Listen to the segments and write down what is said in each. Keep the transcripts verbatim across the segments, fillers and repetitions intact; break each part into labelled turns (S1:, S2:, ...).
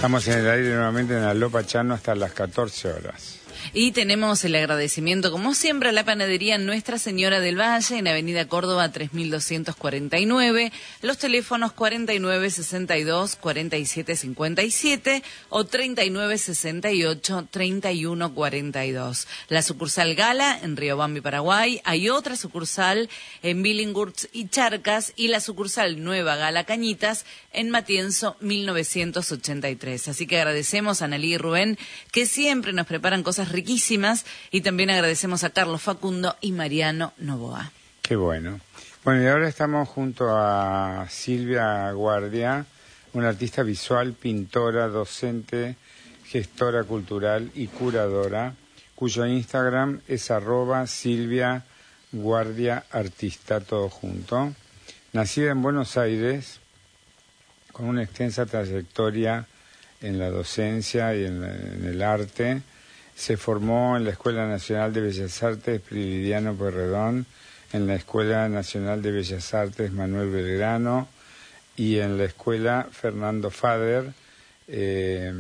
S1: Estamos en el aire nuevamente en Aló Pachano hasta las catorce horas.
S2: Y tenemos el agradecimiento, como siempre, a la panadería Nuestra Señora del Valle, en Avenida Córdoba tres mil doscientos cuarenta y nueve, los teléfonos cuarenta y nueve sesenta y dos, cuarenta y siete cincuenta y siete o treinta y nueve sesenta y ocho, treinta y uno cuarenta y dos. La sucursal Gala, en Riobambi, Paraguay. Hay otra sucursal en Billinghurst y Charcas, y la sucursal Nueva Gala Cañitas, en Matienzo, mil novecientos ochenta y tres. Así que agradecemos a Analí y Rubén, que siempre nos preparan cosas riquísimas, y también agradecemos a Carlos Facundo y Mariano Novoa.
S1: Qué bueno. Bueno, y ahora estamos junto a Silvia Guardia, una artista visual, pintora, docente, gestora cultural y curadora, cuyo Instagram es arroba Silvia Guardia Artista, todo junto. Nacida en Buenos Aires, con una extensa trayectoria en la docencia y en, la, en el arte. Se formó en la Escuela Nacional de Bellas Artes Prilidiano Pueyrredón, en la Escuela Nacional de Bellas Artes Manuel Belgrano y en la Escuela Fernando Fader, eh,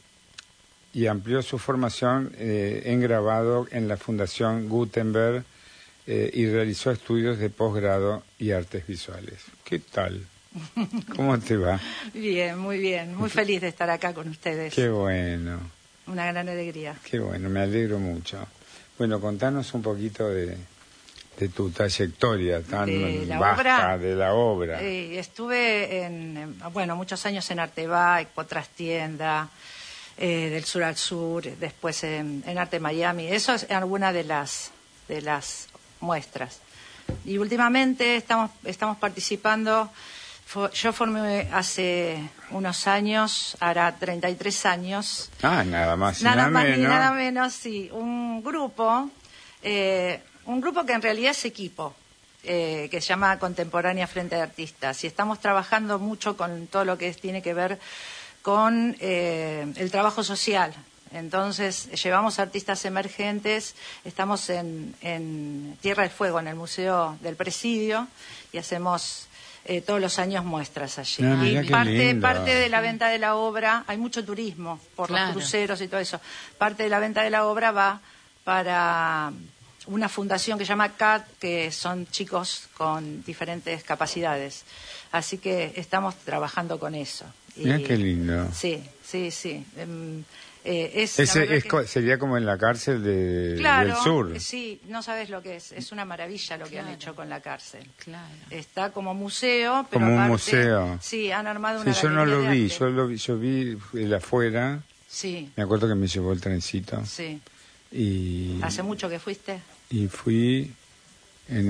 S1: y amplió su formación eh, en grabado en la Fundación Gutenberg eh, y realizó estudios de posgrado y artes visuales. ¿Qué tal? ¿Cómo te va?
S3: Bien, muy bien. Muy feliz de estar acá con ustedes.
S1: Qué bueno.
S3: Una gran alegría.
S1: Qué bueno, me alegro mucho. Bueno, contanos un poquito de, de tu trayectoria tan
S3: de la
S1: vasta,
S3: obra,
S1: de la obra.
S3: Eh, estuve, en, en, bueno, muchos años en Arteba, Expo Trastienda, eh, del sur al sur, después en, en Arte Miami. Eso es alguna de las, de las muestras. Y últimamente estamos, estamos participando. Yo formé hace unos años, hará treinta y tres años.
S1: Ah, nada más y
S3: nada,
S1: nada
S3: más
S1: menos.
S3: Ni nada menos, sí. Un grupo, eh, un grupo que en realidad es equipo, eh, que se llama Contemporánea Frente de Artistas. Y estamos trabajando mucho con todo lo que es, tiene que ver con eh, el trabajo social. Entonces, llevamos artistas emergentes, estamos en, en Tierra del Fuego, en el Museo del Presidio, y hacemos... Eh, todos los años muestras allí.
S1: Ah,
S3: y parte,
S1: lindo.
S3: parte de la venta de la obra, hay mucho turismo por
S2: Claro.
S3: los cruceros y todo eso. Parte de la venta de la obra va para una fundación que se llama C A T, que son chicos con diferentes capacidades. Así que estamos trabajando con eso.
S1: Mira
S3: Y,
S1: qué lindo.
S3: Sí, sí, sí. Um, Eh, es,
S1: Ese es,
S3: que...
S1: sería como en la cárcel de,
S3: claro,
S1: del sur.
S3: Sí, no sabes lo que es. Es una maravilla lo que
S2: Claro.
S3: han hecho con la cárcel.
S2: Claro.
S3: Está como museo, pero
S1: Como un
S3: aparte,
S1: museo.
S3: Sí, han armado
S1: Sí,
S3: una
S1: yo no
S3: galería
S1: lo
S3: de
S1: vi,
S3: arte.
S1: yo lo vi, yo vi el afuera.
S3: Sí,
S1: Me acuerdo que me llevó el trencito.
S3: sí.
S1: Y,
S3: ¿Hace mucho que fuiste?
S1: y fui en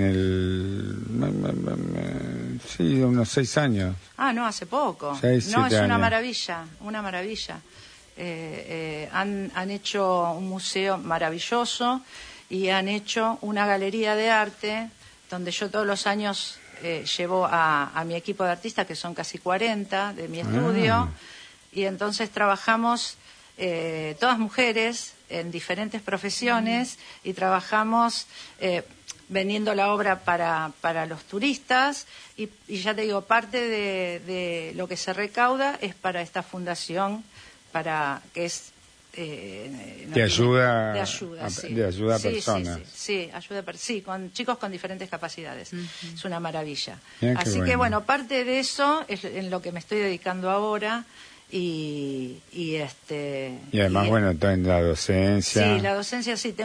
S1: el... Sí, unos seis años.
S3: Ah, no, hace poco.
S1: Seis,
S3: no, es
S1: siete
S3: una
S1: años.
S3: maravilla, una maravilla. Eh, eh, han, han hecho un museo maravilloso y han hecho una galería de arte donde yo todos los años eh, llevo a, a mi equipo de artistas, que son casi cuarenta, de mi estudio,
S1: Ah.
S3: y entonces trabajamos eh, todas mujeres en diferentes profesiones y trabajamos eh, vendiendo la obra para, para los turistas y, y ya te digo, parte de, de lo que se recauda es para esta fundación, para que es eh, no
S1: De ayuda
S3: de ayuda,
S1: a-
S3: sí.
S1: de ayuda a
S3: Sí,
S1: personas.
S3: sí, sí, sí, ayuda a per- sí, con chicos con diferentes capacidades.
S2: Ujú.
S3: Es una maravilla.
S1: Mira qué
S3: Así que
S1: bueno.
S3: bueno, parte de eso es en lo que me estoy dedicando ahora y, y este
S1: Y además,
S3: y-
S1: bueno, todo en la docencia.
S3: sí, la docencia sí tengo